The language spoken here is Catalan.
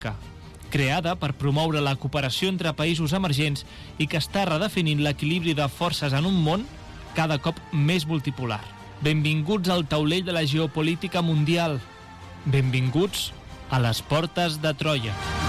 creada per promoure la cooperació entre països emergents i que està redefinint l'equilibri de forces en un món cada cop més multipolar. Benvinguts al taulell de la geopolítica mundial. Benvinguts a les portes de Troia.